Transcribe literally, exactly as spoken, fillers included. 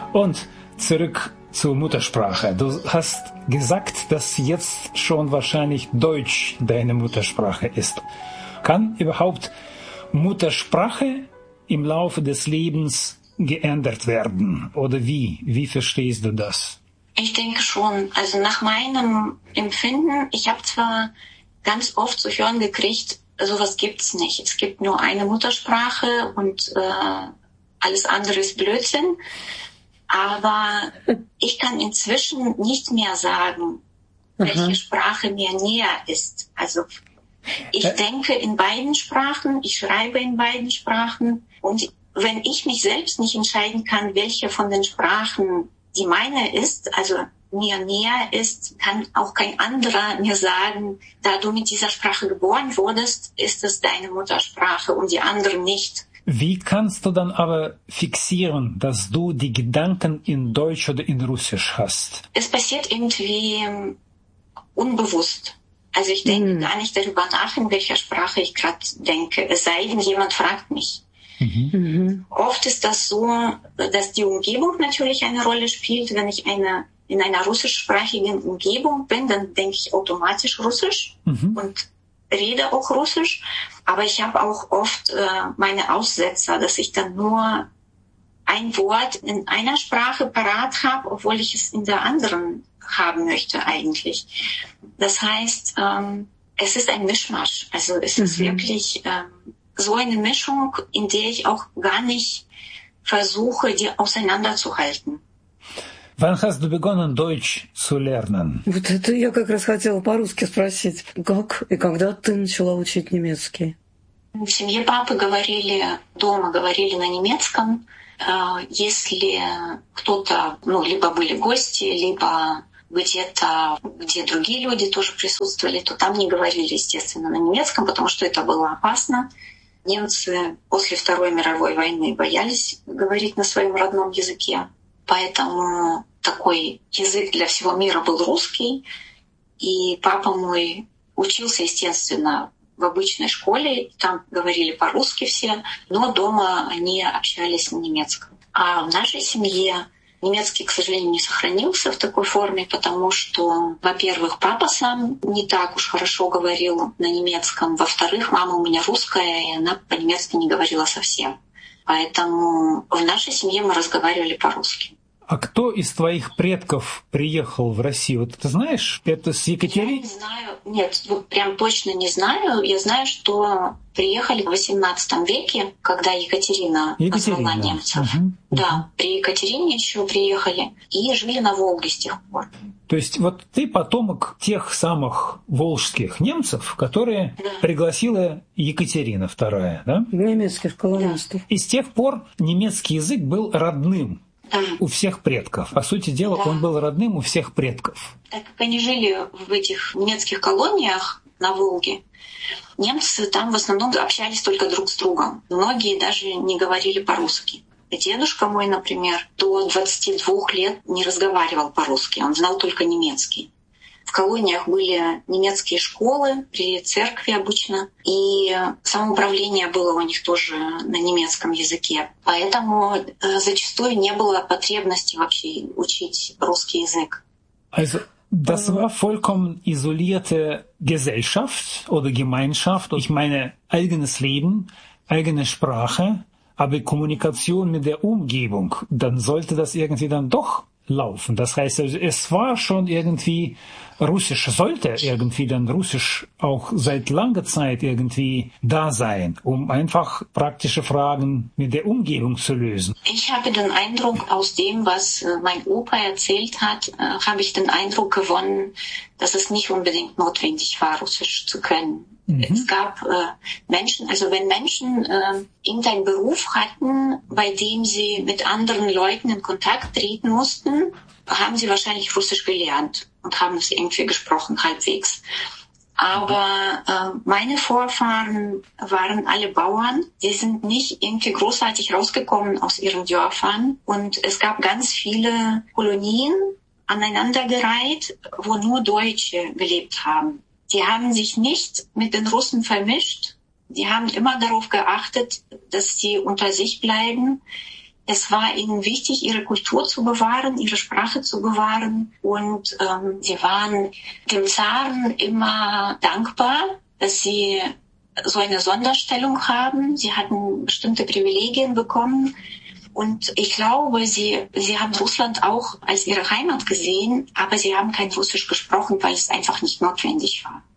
Und zurück zur Muttersprache. Du hast gesagt, dass jetzt schon wahrscheinlich Deutsch deine Muttersprache ist. Kann überhaupt Muttersprache im Laufe des Lebens geändert werden? Oder wie? Wie verstehst du das? Ich denke schon. Also nach meinem Empfinden, ich habe zwar ganz oft zu hören gekriegt, sowas gibt's nicht. Es gibt nur eine Muttersprache und äh, alles andere ist Blödsinn. Aber ich kann inzwischen nicht mehr sagen, welche Aha. Sprache mir näher ist. Also ich äh. denke in beiden Sprachen, ich schreibe in beiden Sprachen. Und wenn ich mich selbst nicht entscheiden kann, welche von den Sprachen die meine ist, also mir näher ist, kann auch kein anderer mir sagen, da du mit dieser Sprache geboren wurdest, ist es deine Muttersprache und die andere nicht. Wie kannst du dann aber fixieren, dass du die Gedanken in Deutsch oder in Russisch hast? Es passiert irgendwie unbewusst. Also ich denke mhm. gar nicht darüber nach, in welcher Sprache ich gerade denke, es sei denn, jemand fragt mich. Mhm. Oft ist das so, dass die Umgebung natürlich eine Rolle spielt. Wenn ich eine, in einer russischsprachigen Umgebung bin, dann denke ich automatisch Russisch mhm. und rede auch Russisch. Aber ich habe auch oft äh, meine Aussetzer, dass ich dann nur ein Wort in einer Sprache parat habe, obwohl ich es in der anderen haben möchte eigentlich. Das heißt, ähm, es ist ein Mischmasch. Also es mhm. ist wirklich ähm, so eine Mischung, in der ich auch gar nicht versuche, die auseinanderzuhalten. Wann hast du begonnen, Deutsch zu lernen? Вот это я как раз хотела по-русски спросить. Как и когда ты начала учить немецкий? В семье папы говорили, дома говорили на немецком. Если кто-то, ну, либо были гости, либо где-то, где другие люди тоже присутствовали, то там не говорили, естественно, на немецком, потому что это было опасно. Немцы после Второй мировой войны боялись говорить на своем родном языке, поэтому такой язык для всего мира был русский. И папа мой учился, естественно, в обычной школе, там говорили по-русски все, но дома они общались на немецком. А в нашей семье немецкий, к сожалению, не сохранился в такой форме, потому что, во-первых, папа сам не так уж хорошо говорил на немецком, во-вторых, мама у меня русская, и она по-немецки не говорила совсем. Поэтому в нашей семье мы разговаривали по-русски. А кто из твоих предков приехал в Россию? Вот ты знаешь, это с Екатериной? Я не знаю. Нет, вот прям точно не знаю. Я знаю, что приехали в восемнадцатом веке, когда Екатерина, Екатерина. позвала немцев. Угу. Да, при Екатерине еще приехали и жили на Волге с тех пор. То есть вот ты потомок тех самых волжских немцев, которые да. пригласила Екатерина вторая, да? Немецких колонистов. Да. И с тех пор немецкий язык был родным. Да. У всех предков. По сути дела, да. он был родным у всех предков. Так как они жили в этих немецких колониях на Волге, немцы там в основном общались только друг с другом. Многие даже не говорили по-русски. Дедушка мой, например, до двадцати двух лет не разговаривал по-русски, он знал только немецкий. В колониях были немецкие школы при церкви обычно, и самоуправление было у них тоже на немецком языке. Поэтому зачастую не было потребности вообще учить русский язык. Also, das war vollkommen isolierte Gesellschaft oder Gemeinschaft. Ich meine, eigenes Leben, eigene Sprache, aber Kommunikation mit der Umgebung. Dann sollte das irgendwie dann doch laufen. Das heißt, es war schon irgendwie Russisch, sollte irgendwie dann Russisch auch seit langer Zeit irgendwie da sein, um einfach praktische Fragen mit der Umgebung zu lösen. Ich habe den Eindruck, aus dem, was mein Opa erzählt hat, habe ich den Eindruck gewonnen, dass es nicht unbedingt notwendig war, Russisch zu können. Mhm. Es gab äh, Menschen, also wenn Menschen äh, irgendeinen Beruf hatten, bei dem sie mit anderen Leuten in Kontakt treten mussten, haben sie wahrscheinlich Russisch gelernt und haben es irgendwie gesprochen, halbwegs. Aber äh, meine Vorfahren waren alle Bauern. Die sind nicht irgendwie großartig rausgekommen aus ihren Dörfern. Und es gab ganz viele Kolonien aneinandergereiht, wo nur Deutsche gelebt haben. Die haben sich nicht mit den Russen vermischt. Die haben immer darauf geachtet, dass sie unter sich bleiben. Es war ihnen wichtig, ihre Kultur zu bewahren, ihre Sprache zu bewahren. Und ähm, sie waren dem Zaren immer dankbar, dass sie so eine Sonderstellung haben. Sie hatten bestimmte Privilegien bekommen. Und ich glaube, sie, sie haben Russland auch als ihre Heimat gesehen, aber sie haben kein Russisch gesprochen, weil es einfach nicht notwendig war.